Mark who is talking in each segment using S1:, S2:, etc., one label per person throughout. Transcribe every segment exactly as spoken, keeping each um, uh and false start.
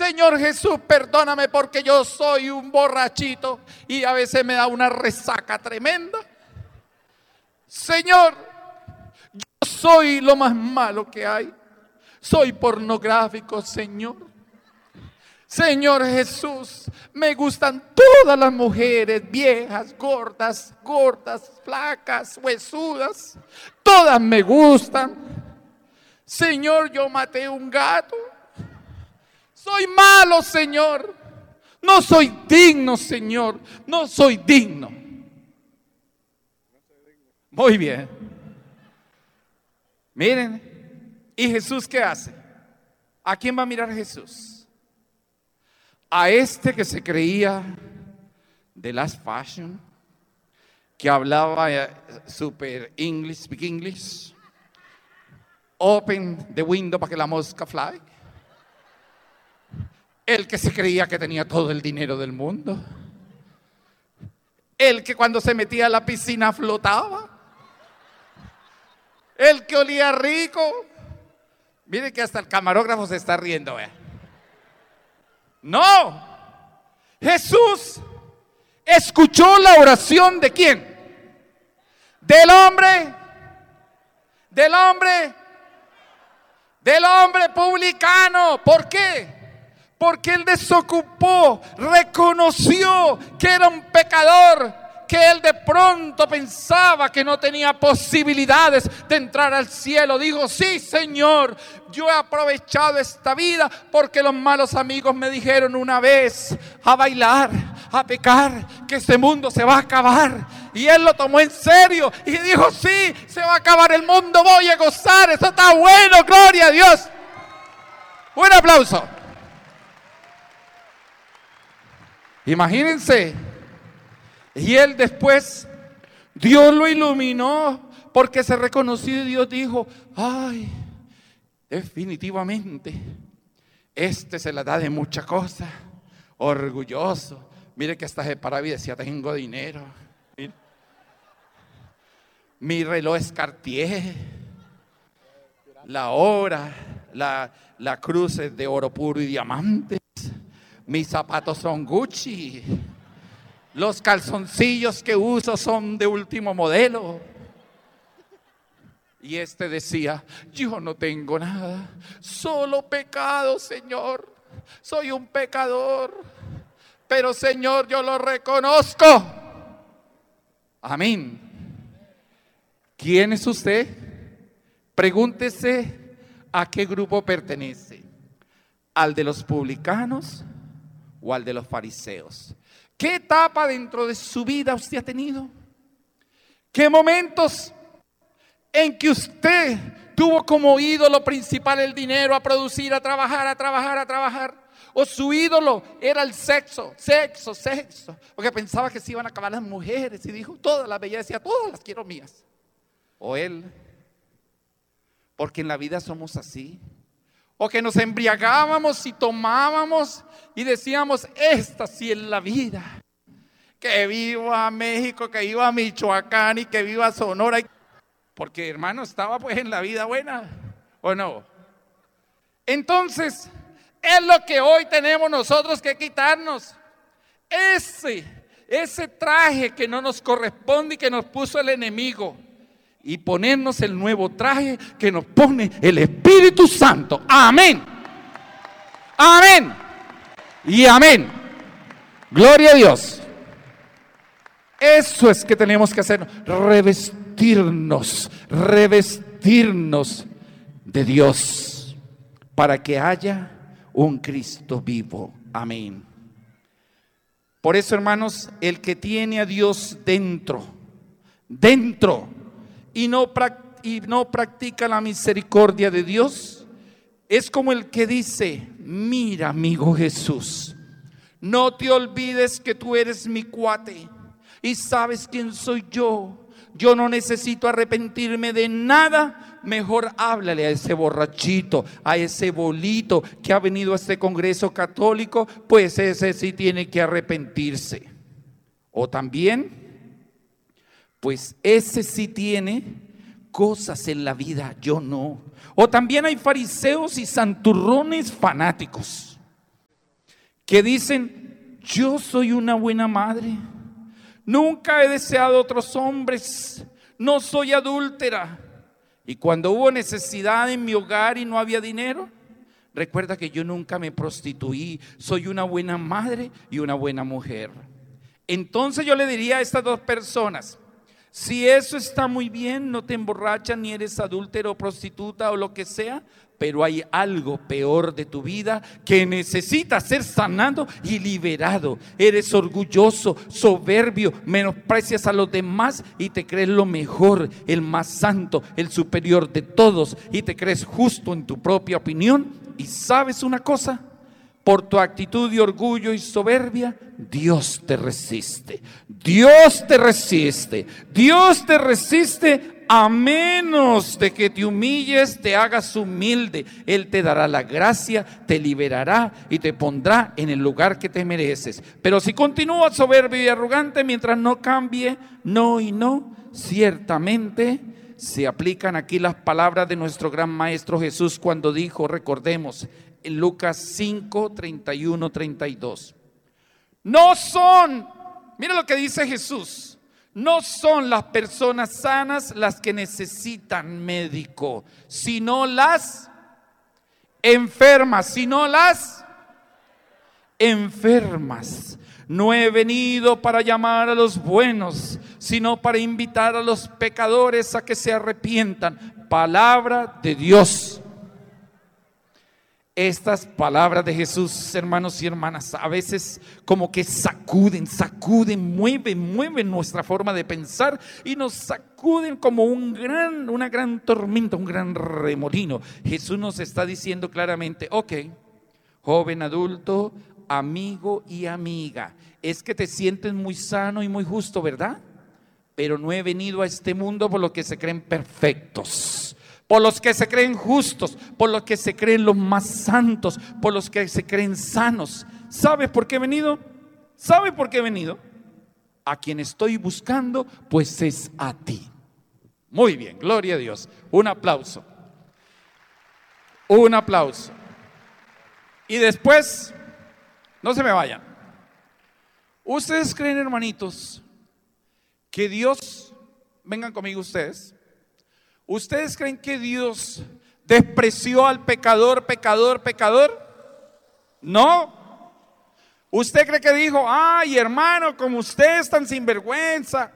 S1: Señor Jesús, perdóname porque yo soy un borrachito y a veces me da una resaca tremenda. Señor, yo soy lo más malo que hay. Soy pornográfico, Señor. Señor Jesús, me gustan todas las mujeres, viejas, gordas, gordas, flacas, huesudas. Todas me gustan. Señor, yo maté un gato. Soy malo, Señor. No soy digno, Señor. No soy digno. Muy bien. Miren, ¿y Jesús qué hace? ¿A quién va a mirar Jesús? A este que se creía de last fashion, que hablaba eh, super English, speak English, open the window para que la mosca fly. El que se creía que tenía todo el dinero del mundo. El que cuando se metía a la piscina flotaba. El que olía rico. Mire que hasta el camarógrafo se está riendo, vea. No, Jesús escuchó la oración ¿de quién? Del hombre, del hombre, del hombre publicano. ¿Por qué? Porque él desocupó, reconoció que era un pecador, que él de pronto pensaba que no tenía posibilidades de entrar al cielo. Dijo: sí, Señor, yo he aprovechado esta vida porque los malos amigos me dijeron una vez a bailar, a pecar, que este mundo se va a acabar. Y él lo tomó en serio y dijo: sí, se va a acabar el mundo, voy a gozar, eso está bueno, gloria a Dios. Un aplauso. Imagínense. Y él después, Dios lo iluminó porque se reconoció y Dios dijo: ay, definitivamente, este se la da de mucha cosa, orgulloso. Mire que hasta se paraba y decía: tengo dinero. Mire. Mi reloj es Cartier, la hora, la, la cruz es de oro puro y diamantes, mis zapatos son Gucci. Los calzoncillos que uso son de último modelo. Y este decía: yo no tengo nada, solo pecado, Señor. Soy un pecador, pero Señor, yo lo reconozco. Amén. ¿Quién es usted? Pregúntese a qué grupo pertenece. ¿Al de los publicanos o al de los fariseos? ¿Qué etapa dentro de su vida usted ha tenido? ¿Qué momentos en que usted tuvo como ídolo principal el dinero, a producir, a trabajar, a trabajar, a trabajar? ¿O su ídolo era el sexo, sexo, sexo? Porque pensaba que se iban a acabar las mujeres y dijo: todas las bellezas, todas las quiero mías. ¿O él? Porque en la vida somos así. O que nos embriagábamos y tomábamos y decíamos: esta sí es la vida. Que viva México, que viva Michoacán y que viva Sonora. Porque, hermano, estaba pues en la vida buena, ¿o no? Entonces, es lo que hoy tenemos nosotros que quitarnos. Ese, ese traje que no nos corresponde y que nos puso el enemigo. Y ponernos el nuevo traje que nos pone el Espíritu Santo. Amén. Amén. Y amén. Gloria a Dios. Eso es que tenemos que hacer. Revestirnos. Revestirnos de Dios. Para que haya un Cristo vivo. Amén. Por eso, hermanos, el que tiene a Dios dentro. Dentro. Y no, y no practica la misericordia de Dios, es como el que dice: mira, amigo Jesús, no te olvides que tú eres mi cuate y sabes quién soy yo. Yo no necesito arrepentirme de nada. Mejor háblale a ese borrachito, a ese bolito que ha venido a este congreso católico, pues ese sí tiene que arrepentirse. O también, pues ese sí tiene cosas en la vida, yo no. O también hay fariseos y santurrones fanáticos. que dicen: yo soy una buena madre, nunca he deseado otros hombres, no soy adúltera. Y cuando hubo necesidad en mi hogar y no había dinero, recuerda que yo nunca me prostituí, soy una buena madre y una buena mujer. Entonces yo le diría a estas dos personas: si eso está muy bien, no te emborrachas ni eres adúltero o prostituta o lo que sea, pero hay algo peor de tu vida que necesita ser sanado y liberado. Eres orgulloso, soberbio, menosprecias a los demás y te crees lo mejor, el más santo, el superior de todos, y te crees justo en tu propia opinión. Y sabes una cosa, por tu actitud de orgullo y soberbia, Dios te resiste. Dios te resiste. Dios te resiste a menos de que te humilles, te hagas humilde. Él te dará la gracia, te liberará y te pondrá en el lugar que te mereces. Pero si continúas soberbio y arrogante mientras no cambie, no y no, ciertamente se aplican aquí las palabras de nuestro gran maestro Jesús cuando dijo, recordemos, en Lucas cinco, treinta y uno, treinta y dos. No son, mira lo que dice Jesús, no son las personas sanas las que necesitan médico, sino las enfermas, sino las enfermas. No he venido para llamar a los buenos, sino para invitar a los pecadores a que se arrepientan. Palabra de Dios. Estas palabras de Jesús, hermanos y hermanas, a veces como que sacuden, sacuden, mueven, mueven nuestra forma de pensar y nos sacuden como un gran, una gran tormenta, un gran remolino. Jesús nos está diciendo claramente: ok, joven adulto, amigo y amiga, es que te sientes muy sano y muy justo, ¿verdad? Pero no he venido a este mundo por los que se creen perfectos, por los que se creen justos, por los que se creen los más santos, por los que se creen sanos. ¿Sabes por qué he venido? ¿Sabe por qué he venido? A quien estoy buscando, pues es a ti. Muy bien, gloria a Dios. Un aplauso. Un aplauso. Y después, no se me vayan. ¿Ustedes creen, hermanitos, que Dios, vengan conmigo ustedes, ¿ustedes creen que Dios despreció al pecador, pecador, pecador? No. ¿Usted cree que dijo: ay, hermano, como usted es tan sinvergüenza,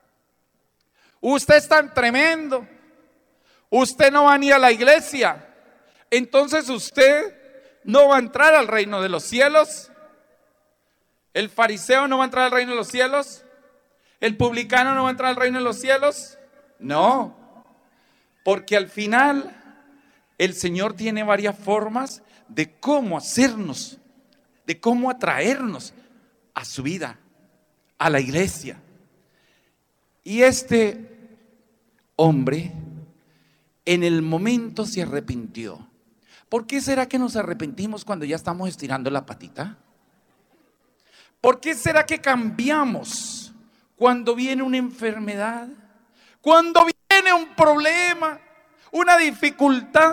S1: usted es tan tremendo, usted no va ni a la iglesia, entonces usted no va a entrar al reino de los cielos? ¿El fariseo no va a entrar al reino de los cielos? ¿El publicano no va a entrar al reino de los cielos? No. Porque al final el Señor tiene varias formas de cómo hacernos, de cómo atraernos a su vida, a la iglesia. Y este hombre en el momento se arrepintió. ¿Por qué será que nos arrepentimos cuando ya estamos estirando la patita? ¿Por qué será que cambiamos cuando viene una enfermedad? Cuando viene un problema, una dificultad.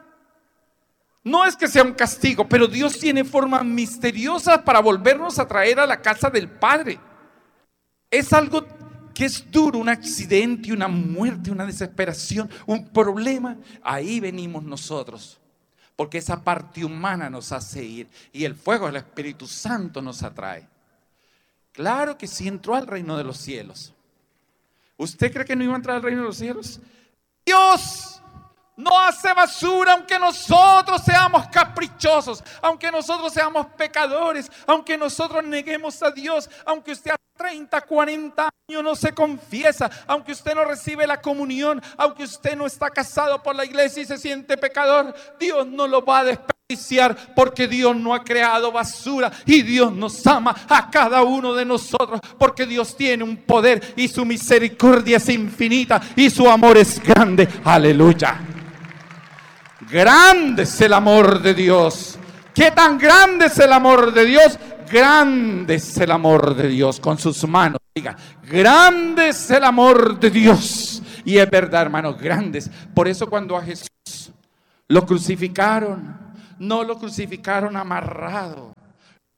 S1: No es que sea un castigo, pero Dios tiene formas misteriosas para volvernos a traer a la casa del Padre. Es algo que es duro, un accidente, una muerte, una desesperación, un problema. Ahí venimos nosotros, porque esa parte humana nos hace ir y el fuego del Espíritu Santo nos atrae. Claro que sí entró al reino de los cielos. ¿Usted cree que no iba a entrar al reino de los cielos? Dios no hace basura aunque nosotros seamos caprichosos, aunque nosotros seamos pecadores, aunque nosotros neguemos a Dios, aunque usted hace treinta, cuarenta años no se confiesa, aunque usted no recibe la comunión, aunque usted no está casado por la iglesia y se siente pecador, Dios no lo va a desperdiciar, porque Dios no ha creado basura y Dios nos ama a cada uno de nosotros, porque Dios tiene un poder y su misericordia es infinita y su amor es grande. Aleluya. Grande es el amor de Dios. ¿Qué tan grande es el amor de Dios? Grande es el amor de Dios. Con sus manos diga: grande es el amor de Dios. Y es verdad, hermanos, grandes. Por eso cuando a Jesús lo crucificaron, no lo crucificaron amarrado,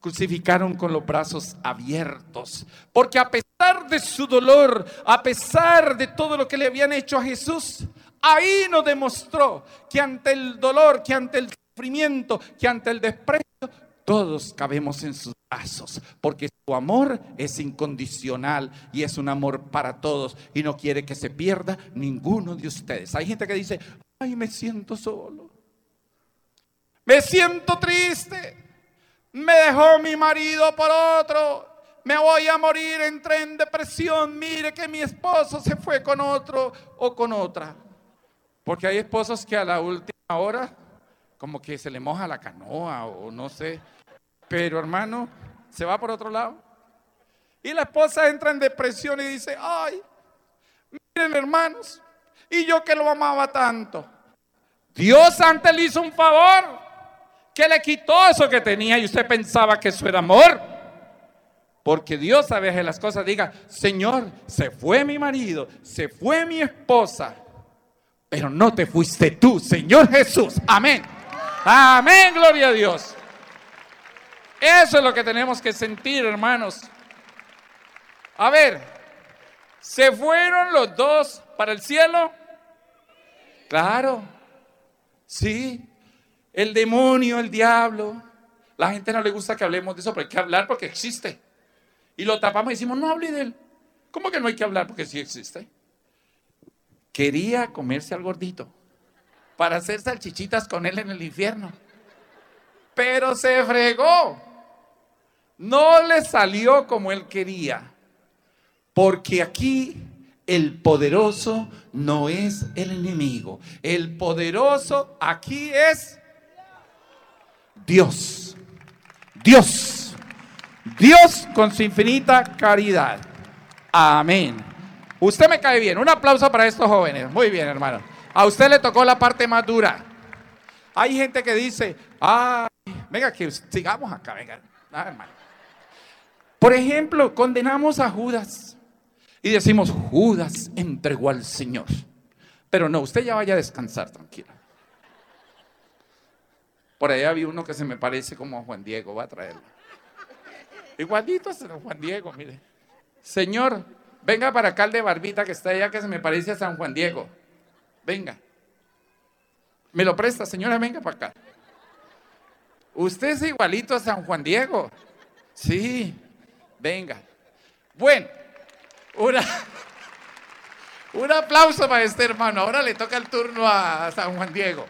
S1: crucificaron con los brazos abiertos, porque a pesar de su dolor, a pesar de todo lo que le habían hecho a Jesús, ahí nos demostró que ante el dolor, que ante el sufrimiento, que ante el desprecio, todos cabemos en sus brazos, porque su amor es incondicional y es un amor para todos y no quiere que se pierda ninguno de ustedes. Hay gente que dice: ay, me siento solo, me siento triste, me dejó mi marido por otro, me voy a morir, entré en depresión, mire que mi esposo se fue con otro o con otra. Porque hay esposos que a la última hora como que se le moja la canoa o no sé, pero hermano, se va por otro lado. Y la esposa entra en depresión y dice: ay, miren hermanos, y yo que lo amaba tanto, Dios antes le hizo un favor, que le quitó eso que tenía y usted pensaba que eso era amor. Porque Dios a veces las cosas diga: Señor, se fue mi marido, se fue mi esposa, pero no te fuiste tú, Señor Jesús. Amén. Amén, gloria a Dios. Eso es lo que tenemos que sentir, hermanos. A ver, ¿se fueron los dos para el cielo? Claro, sí. El demonio, el diablo. La gente no le gusta que hablemos de eso, pero hay que hablar porque existe. Y lo tapamos y decimos: no hable de él. ¿Cómo que no hay que hablar? Porque sí existe. Quería comerse al gordito para hacer salchichitas con él en el infierno, pero se fregó. No le salió como él quería, porque aquí el poderoso no es el enemigo. El poderoso aquí es Dios. Dios. Dios con su infinita caridad. Amén. Usted me cae bien. Un aplauso para estos jóvenes. Muy bien, hermano. A usted le tocó la parte más dura. Hay gente que dice: ay, venga, que sigamos acá, venga. Ah, hermano. Por ejemplo, condenamos a Judas y decimos: Judas entregó al Señor. Pero no, usted ya vaya a descansar, tranquilo. Por allá vi uno que se me parece como a Juan Diego, va a traerlo. Igualito es Juan Diego, mire. Señor, venga para acá el de barbita que está allá, que se me parece a San Juan Diego. Venga. ¿Me lo presta, señora? Venga para acá. Usted es igualito a San Juan Diego. Sí, venga. Bueno, una, un aplauso para este hermano. Ahora le toca el turno a San Juan Diego.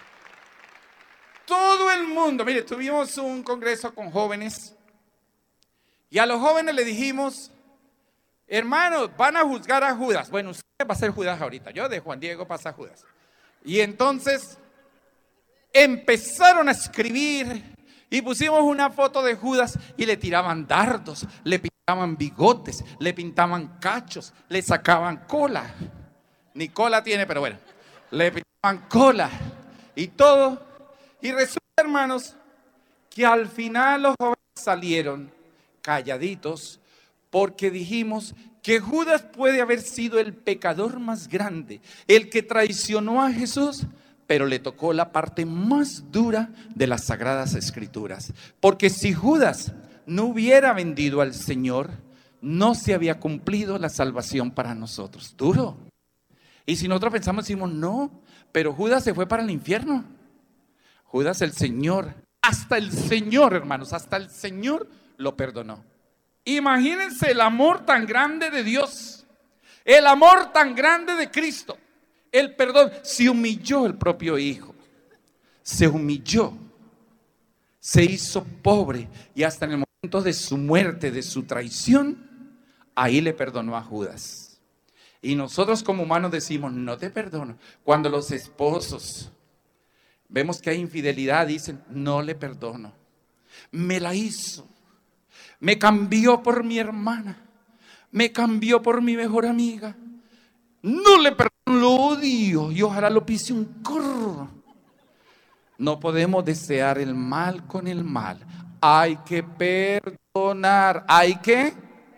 S1: Todo el mundo, mire, tuvimos un congreso con jóvenes y a los jóvenes le dijimos: hermanos, van a juzgar a Judas. Bueno, usted va a ser Judas ahorita, yo de Juan Diego pasa a Judas. Y entonces empezaron a escribir y pusimos una foto de Judas y le tiraban dardos, le pintaban bigotes, le pintaban cachos, le sacaban cola. Ni cola tiene, pero bueno, le pintaban cola y todo. Y resulta, hermanos, que al final los jóvenes salieron calladitos porque dijimos que Judas puede haber sido el pecador más grande, el que traicionó a Jesús, pero le tocó la parte más dura de las Sagradas Escrituras. Porque si Judas no hubiera vendido al Señor, no se había cumplido la salvación para nosotros. Duro. Y si nosotros pensamos, decimos: no, pero Judas se fue para el infierno. Judas, el Señor, hasta el Señor, hermanos, hasta el Señor lo perdonó. Imagínense el amor tan grande de Dios, el amor tan grande de Cristo, el perdón. Se humilló el propio Hijo, se humilló, se hizo pobre y hasta en el momento de su muerte, de su traición, ahí le perdonó a Judas. Y nosotros como humanos decimos: no te perdono. Cuando los esposos vemos que hay infidelidad, dicen: no le perdono. Me la hizo. Me cambió por mi hermana. Me cambió por mi mejor amiga. No le perdono, lo odio y ojalá lo pise un corro. No podemos desear el mal con el mal. Hay que perdonar. Hay que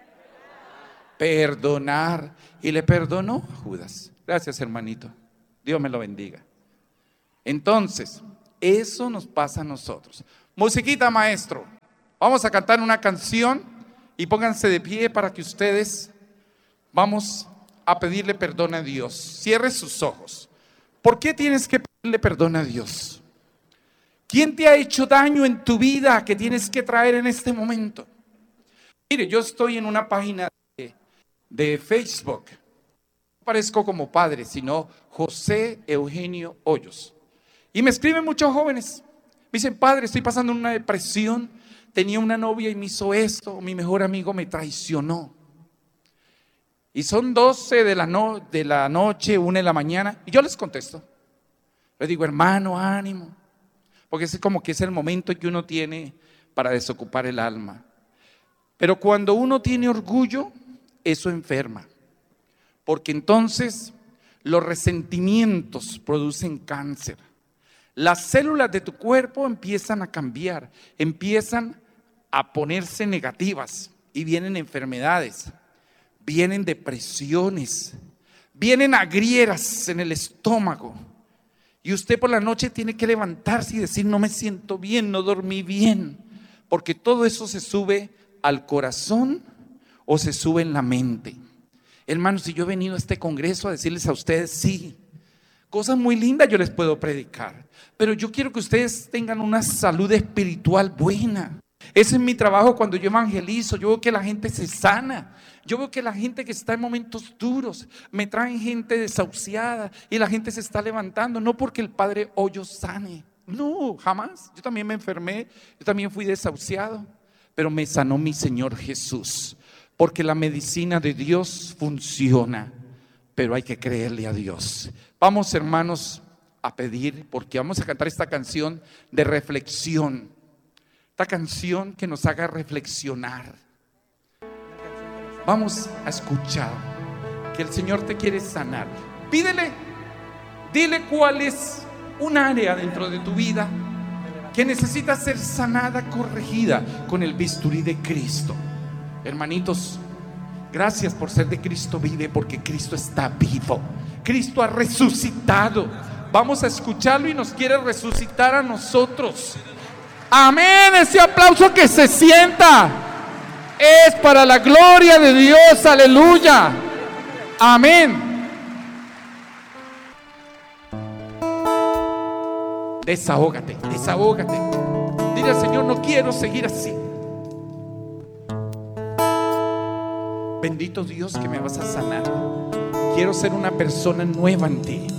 S1: perdonar. Y le perdonó a Judas. Gracias, hermanito. Dios me lo bendiga. Entonces, eso nos pasa a nosotros. Musiquita, maestro. Vamos a cantar una canción y pónganse de pie para que ustedes vamos a pedirle perdón a Dios. Cierre sus ojos. ¿Por qué tienes que pedirle perdón a Dios? ¿Quién te ha hecho daño en tu vida que tienes que traer en este momento? Mire, yo estoy en una página de, de Facebook. No parezco como padre, sino José Eugenio Hoyos. Y me escriben muchos jóvenes. Me dicen, padre, estoy pasando una depresión. Tenía una novia y me hizo esto. Mi mejor amigo me traicionó. Y son doce de la, no, de la noche, una de la mañana. Y yo les contesto. Les digo, hermano, ánimo. Porque es como que es el momento que uno tiene para desocupar el alma. Pero cuando uno tiene orgullo, eso enferma. Porque entonces los resentimientos producen cáncer. Las células de tu cuerpo empiezan a cambiar, empiezan a ponerse negativas y vienen enfermedades, vienen depresiones, vienen agrieras en el estómago. Y usted por la noche tiene que levantarse y decir, no me siento bien, no dormí bien, porque todo eso se sube al corazón o se sube en la mente. Hermanos, si yo he venido a este congreso a decirles a ustedes, sí, cosas muy lindas yo les puedo predicar, pero yo quiero que ustedes tengan una salud espiritual buena. Ese es mi trabajo cuando yo evangelizo. Yo veo que la gente se sana. Yo veo que la gente que está en momentos duros, me traen gente desahuciada y la gente se está levantando, no porque el Padre Hoyos sane, no, jamás. Yo también me enfermé, yo también fui desahuciado, pero me sanó mi Señor Jesús, porque la medicina de Dios funciona, pero hay que creerle a Dios. Vamos, hermanos, a pedir, porque vamos a cantar esta canción de reflexión, esta canción que nos haga reflexionar. Vamos a escuchar que el Señor te quiere sanar. Pídele, dile cuál es un área dentro de tu vida que necesita ser sanada, corregida con el bisturí de Cristo. Hermanitos, gracias por ser de Cristo vive, porque Cristo está vivo. Cristo ha resucitado. Vamos a escucharlo y nos quiere resucitar a nosotros. Amén. Ese aplauso que se sienta es para la gloria de Dios. Aleluya. Amén. Desahógate, desahógate. Dile al Señor, no quiero seguir así. Bendito Dios que me vas a sanar. Quiero ser una persona nueva en ti.